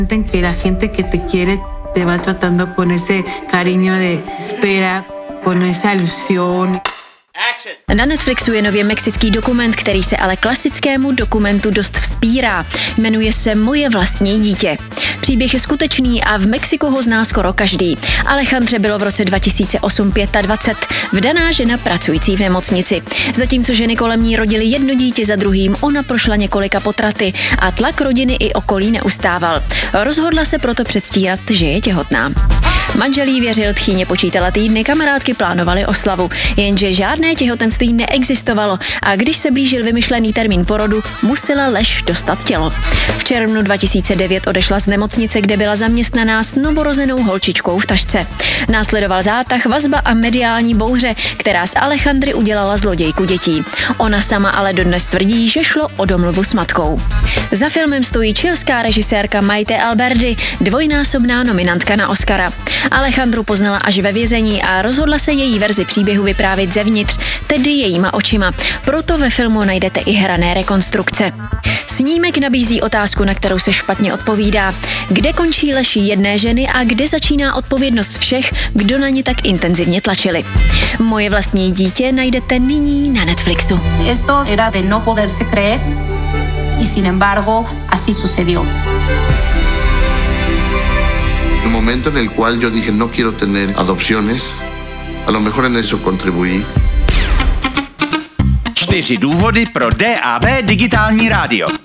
En que la gente que te quiere te va tratando con ese cariño de espera, con esa ilusión. Na Netflixu je nově mexický dokument, který se ale klasickému dokumentu dost vzpírá. Jmenuje se Moje vlastní dítě. Příběh je skutečný a v Mexiku ho zná skoro každý. Alejandře bylo v roce 2008 25, vdaná žena pracující v nemocnici. Zatímco ženy kolem ní rodily jedno dítě za druhým, ona prošla několika potraty a tlak rodiny i okolí neustával. Rozhodla se proto předstírat, že je těhotná. Manžel jí věřil, tchýně počítala týdny, kamarádky plánovaly oslavu, jenže žádné těhotenství neexistovalo a když se blížil vymyšlený termín porodu, musela lež dostat tělo. V červnu 2009 odešla z nemocnice, kde byla zaměstnaná s novorozenou holčičkou v tašce. Následoval zátah, vazba a mediální bouře, která z Alejandry udělala zlodějku dětí. Ona sama ale dodnes tvrdí, že šlo o domluvu s matkou. Za filmem stojí chilská režisérka Maite Alberdi, dvojnásobná nominantka na Oscara. Alejandru poznala až ve vězení a rozhodla se její verzi příběhu vyprávět zevnitř, tedy jejíma očima. Proto ve filmu najdete i hrané rekonstrukce. Snímek nabízí otázku, na kterou se špatně odpovídá. Kde končí lež jedné ženy a kde začíná odpovědnost všech, kdo na ně tak intenzivně tlačili? Moje vlastní dítě najdete nyní na Netflixu. Esto era de no poderse creer y sin embargo así sucedió. El momento en el cual yo dije no quiero tener adopciones, a lo mejor en eso contribuí. 4 důvody pro DAB digitální rádio.